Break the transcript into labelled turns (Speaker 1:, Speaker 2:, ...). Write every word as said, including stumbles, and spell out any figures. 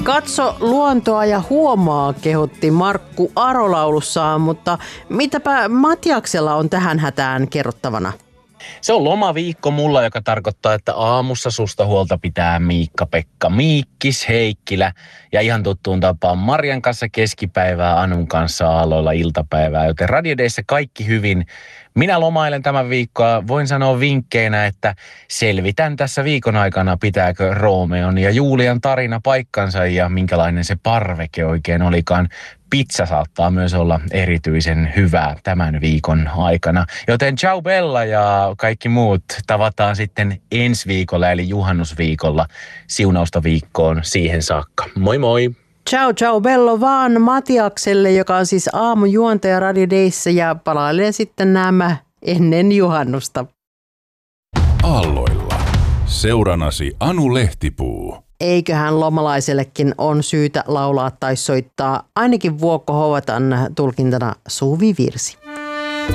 Speaker 1: Katso luontoa ja huomaa, kehotti Markku Aro laulussaan, mutta mitäpä Matiaksella on tähän hätään kerrottavana?
Speaker 2: Se on lomaviikko mulla, joka tarkoittaa, että aamussa susta huolta pitää Miikka-Pekka Miikkis, Heikkilä ja ihan tuttuun tapaan Marjan kanssa keskipäivää, Anun kanssa aalloilla iltapäivää, joten Radio Dayssä kaikki hyvin. Minä lomailen tämän viikkoa. Voin sanoa vinkkeinä, että selvitän tässä viikon aikana, pitääkö Roomeon ja Julian tarina paikkansa ja minkälainen se parveke oikein olikaan. Pizza saattaa myös olla erityisen hyvää tämän viikon aikana. Joten ciao bella ja kaikki muut tavataan sitten ensi viikolla eli juhannusviikolla. Siunausta viikkoon siihen saakka. Moi moi!
Speaker 1: Ciao ciao bello vaan Matiakselle, joka on siis aamujuontaja Radio Dayssä ja palailee sitten nämä ennen juhannusta.
Speaker 3: Aalloilla. Seuranasi Anu Lehtipuu.
Speaker 1: Eiköhän lomalaisellekin on syytä laulaa tai soittaa ainakin Vuokko Hovatan tulkintana suvivirsi.